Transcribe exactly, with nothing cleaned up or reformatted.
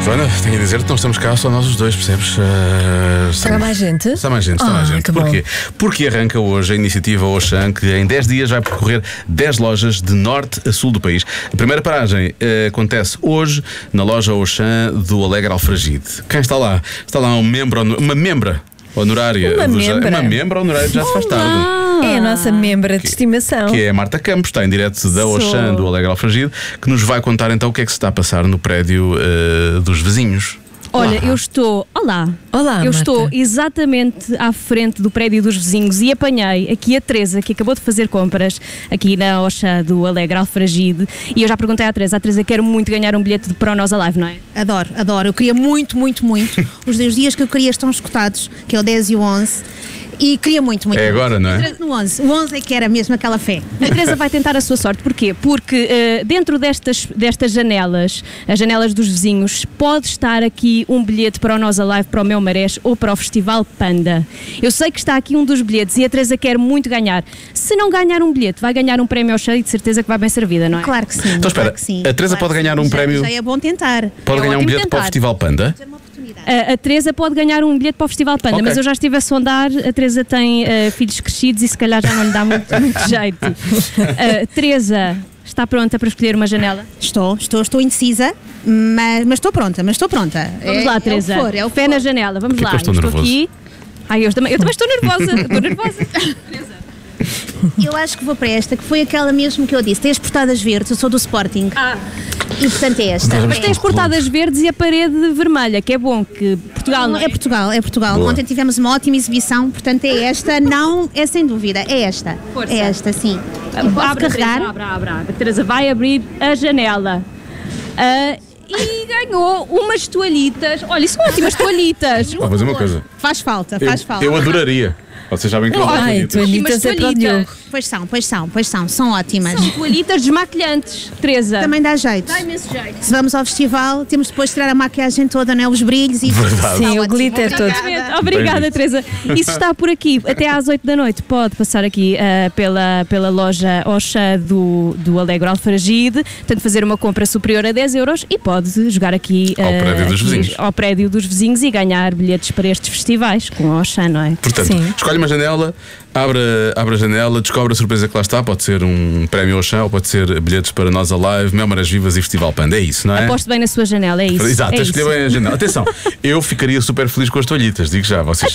Joana, tenho a dizer que não estamos cá só nós os dois, percebes? Uh, Está mais gente? Está mais gente, está ah, mais gente. Que Porquê? bom. Porque arranca hoje a iniciativa Auchan, que em dez dias vai percorrer dez lojas de norte a sul do país. A primeira paragem uh, acontece hoje na loja Auchan do Alegre Alfragide. Quem está lá? Está lá um membro, uma membra honorária. Uma do membra? Uma membra honorária, já se faz tarde. É a nossa membra de estimação. Que é a Marta Campos, está em direto da Auchan do Alegre Alfragide, que nos vai contar então o que é que se está a passar no prédio uh, dos vizinhos. Olha, eu estou. Olá! Olá, Eu Marta. estou exatamente à frente do prédio dos vizinhos e apanhei aqui a Teresa, que acabou de fazer compras aqui na Auchan do Alegre Alfragide. E eu já perguntei à Teresa: a Teresa quer muito ganhar um bilhete de Pro Nós Alive, não é? Adoro, adoro. Eu queria muito, muito, muito. Os dois dias que eu queria estão esgotados, que é o dez e o onze. E queria muito, muito. É muito. agora, não é? No onze. O onze é que era mesmo aquela fé. A Teresa vai tentar a sua sorte. Porquê? Porque uh, dentro destas, destas janelas, as janelas dos vizinhos, pode estar aqui um bilhete para o Nós Alive, para o Meu Marés ou para o Festival Panda. Eu sei que está aqui um dos bilhetes e a Teresa quer muito ganhar. Se não ganhar um bilhete, vai ganhar um prémio ao cheio e de certeza que vai bem servida, não é? Claro que sim. Então espera, claro que sim, a Teresa claro pode que ganhar sim. um Já- prémio- Já é bom tentar. Pode É ganhar um ótimo bilhete para o tentar. Festival Panda? A, a Teresa pode ganhar um bilhete para o Festival Panda, Ok. mas eu já estive a sondar, a Teresa tem uh, filhos crescidos e se calhar já não lhe dá muito, muito jeito. Uh, Teresa, está pronta para escolher uma janela? Estou, estou, estou indecisa, mas, mas estou pronta, mas estou pronta. Vamos É- lá, é o Teresa. que for, é o que Pé for. na janela, vamos Que lá. que eu estou nervoso? aqui. Ai, eu também, eu também estou nervosa. Estou nervosa. Eu acho que vou para esta, que foi aquela mesmo que eu disse. Tem as portadas verdes, eu sou do Sporting. Ah, E portanto é esta. Nós vamos mas tem as pelo portadas verdes e a parede vermelha, que é bom, que Portugal não é? É Portugal, é Portugal. Boa. Ontem tivemos uma ótima exibição, portanto é esta, não, é sem dúvida, é esta. Força. É esta, sim. E posso Abre, Teresa, carregar? abre, abre, abre. A Teresa vai abrir a janela. Ah, e ganhou umas toalhitas. Olha, isso são ótimas toalhitas. Vou fazer uma coisa. Faz falta, Eu, faz falta. eu adoraria. Vocês sabem que eu adoro Ai, toalhitas. toalhitas é para o toalhitas. Diogo. Pois são, pois são, pois são, são ótimas. São toalhitas desmaquilhantes, Teresa. Também dá jeito. Dá imenso jeito. Se vamos ao festival, temos depois de tirar a maquiagem toda, né? Os brilhos e Verdade. Sim, Está o ótimo. glitter todo. Exatamente. Obrigada, Bem Teresa. E se está por aqui até às oito da noite, pode passar aqui ah, pela, pela loja Auchan do, do Alegre Alfragide, portanto fazer uma compra superior a dez euros e pode jogar aqui Ao ah, prédio dos aqui vizinhos. ao prédio dos vizinhos e ganhar bilhetes para estes festivais com a Auchan, não é? Portanto, Sim. escolhe uma janela, abre, abre a janela, descobre a surpresa que lá está. Pode ser um prémio Auchan ou pode ser bilhetes para Nós Alive, Mel Marés Vivas e Festival Panda. É isso, não é? Aposto bem na sua janela, é isso. Exato, é escolher isso. bem a janela. Atenção, eu ficaria super feliz com as toalhitas, digo já, vocês.